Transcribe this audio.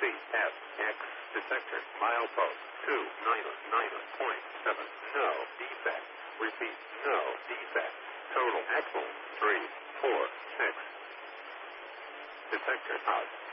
CF, X, detector, milepost, 299.7, no defect. Repeat, no defect. Total axle, 3, 4, 6. Detector out.